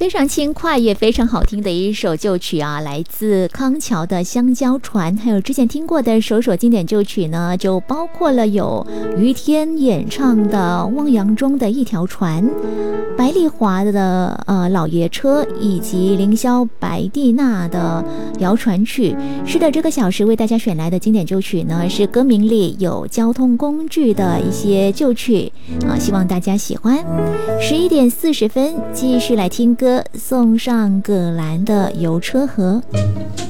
非常轻快也非常好听的一首旧曲啊，来自康桥的香蕉船。还有之前听过的首经典旧曲呢，就包括了有于天演唱的汪洋中的一条船，白丽华的老爷车，以及凌霄白蒂娜的谣传曲。是的，这个小时为大家选来的经典旧曲呢，是歌名里有交通工具的一些旧曲啊，希望大家喜欢。11点40分继续来听歌，送上葛兰的邮车河。